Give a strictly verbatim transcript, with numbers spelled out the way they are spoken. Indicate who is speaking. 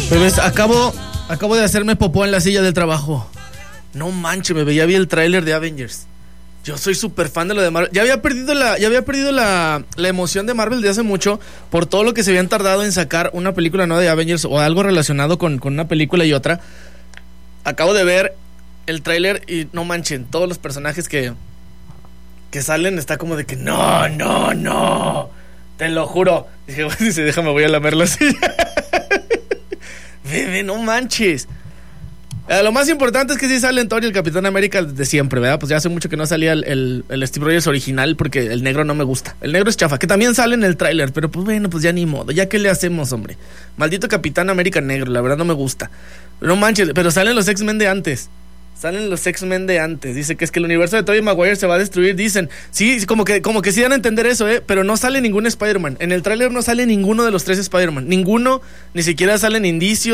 Speaker 1: Pero ves, acabo, acabo de hacerme popó en la silla del trabajo. No manches, me veía bien el tráiler de Avengers. Yo soy súper fan de lo de Marvel. Ya había perdido la, ya había perdido la, la emoción de Marvel de hace mucho por todo lo que se habían tardado en sacar una película nueva de Avengers o algo relacionado con, con una película y otra. Acabo de ver el tráiler y no manchen, todos los personajes que, que salen está como de que no, no, no. Te lo juro. Dije, bueno, si se deja me voy a lamer la silla. Bebé, no manches. Eh, lo más importante es que sí sale Thor y el Capitán América de siempre, ¿verdad? Pues ya hace mucho que no salía el, el, el Steve Rogers original porque el negro no me gusta. El negro es chafa, que también sale en el tráiler, pero pues bueno, pues ya ni modo. ¿Ya qué le hacemos, hombre? Maldito Capitán América negro, la verdad no me gusta. No manches, pero salen los X-Men de antes. Salen los X-Men de antes. Dice que es que el universo de Tobey Maguire se va a destruir. Dicen, sí, como que, como que sí dan a entender eso, ¿eh? Pero no sale ningún Spider-Man. En el tráiler no sale ninguno de los tres Spider-Man. Ninguno, ni siquiera salen indicios.